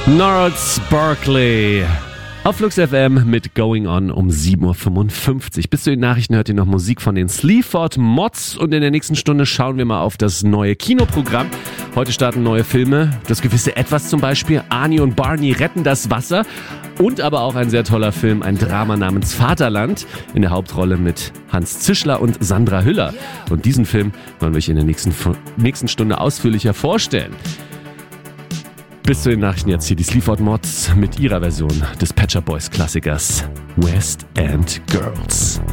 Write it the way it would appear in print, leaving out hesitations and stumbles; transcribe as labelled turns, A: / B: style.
A: Gnarls Barkley auf Flux FM mit Going On um 7.55 Uhr. Bis zu den Nachrichten hört ihr noch Musik von den Sleaford Mods und in der nächsten Stunde schauen wir mal auf das neue Kinoprogramm. Heute starten neue Filme, das gewisse Etwas zum Beispiel, Arnie und Barney retten das Wasser und aber auch ein sehr toller Film, ein Drama namens Vaterland, in der Hauptrolle mit Hans Zischler und Sandra Hüller. Und diesen Film wollen wir euch in der nächsten Stunde ausführlicher vorstellen. Bis zu den Nachrichten jetzt hier die Sleaford Mods mit ihrer Version des Pet Shop Boys Klassikers West End Girls.